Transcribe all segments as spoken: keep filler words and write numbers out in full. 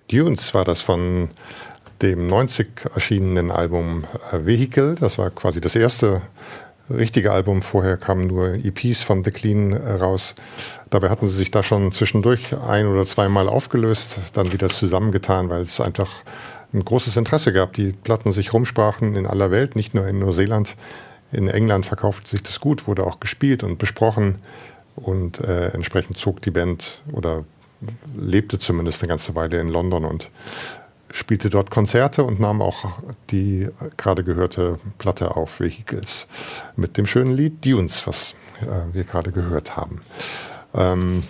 Dunes war das von dem neunzig erschienenen Album äh, Vehicle. Das war quasi das erste richtige Album. Vorher kamen nur E Ps von The Clean äh, raus. Dabei hatten sie sich da schon zwischendurch ein- oder zweimal aufgelöst, dann wieder zusammengetan, weil es einfach ein großes Interesse gab. Die Platten sich rumsprachen in aller Welt, nicht nur in Neuseeland. In England verkaufte sich das gut, wurde auch gespielt und besprochen. Und äh, entsprechend zog die Band oder lebte zumindest eine ganze Weile in London und spielte dort Konzerte und nahm auch die gerade gehörte Platte auf, Vehicles, mit dem schönen Lied Dunes, was äh, wir gerade gehört haben. Ähm,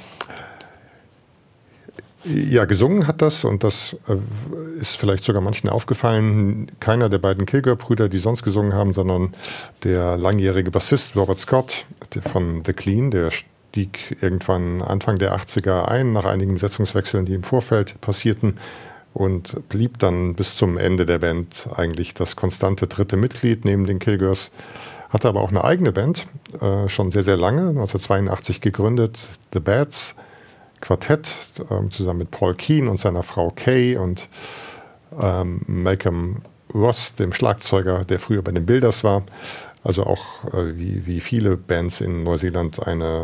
ja, gesungen hat das, und das äh, ist vielleicht sogar manchen aufgefallen, keiner der beiden Kilgore-Brüder, die sonst gesungen haben, sondern der langjährige Bassist Robert Scott von The Clean, der stieg irgendwann Anfang der achtziger ein, nach einigen Besetzungswechseln, die im Vorfeld passierten, und blieb dann bis zum Ende der Band eigentlich das konstante dritte Mitglied neben den Kilgores. Hatte aber auch eine eigene Band, äh, schon sehr, sehr lange, neunzehnhundertzweiundachtzig gegründet, The Bats Quartett, äh, zusammen mit Paul Keane und seiner Frau Kay und ähm, Malcolm Ross, dem Schlagzeuger, der früher bei den Builders war. Also auch äh, wie, wie viele Bands in Neuseeland eine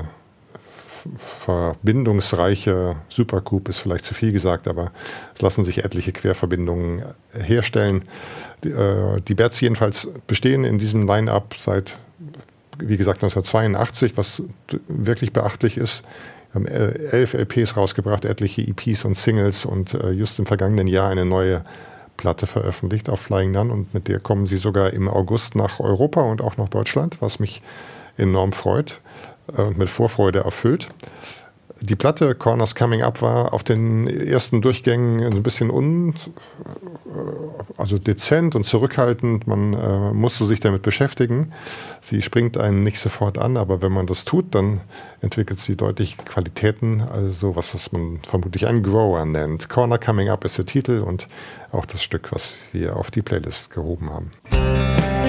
verbindungsreiche Supergroup, ist vielleicht zu viel gesagt, aber es lassen sich etliche Querverbindungen herstellen. Die, äh, die Bats jedenfalls bestehen in diesem Line-Up seit, wie gesagt, neunzehnhundertzweiundachtzig, was wirklich beachtlich ist. Wir haben elf L Ps rausgebracht, etliche E Ps und Singles, und äh, just im vergangenen Jahr eine neue Platte veröffentlicht auf Flying Nun, und mit der kommen sie sogar im August nach Europa und auch nach Deutschland, was mich enorm freut und mit Vorfreude erfüllt. Die Platte Corners Coming Up war auf den ersten Durchgängen ein bisschen un, also dezent und zurückhaltend. Man äh, musste sich damit beschäftigen. Sie springt einen nicht sofort an, aber wenn man das tut, dann entwickelt sie deutlich Qualitäten, also was das man vermutlich einen Grower nennt. Corner Coming Up ist der Titel und auch das Stück, was wir auf die Playlist gehoben haben.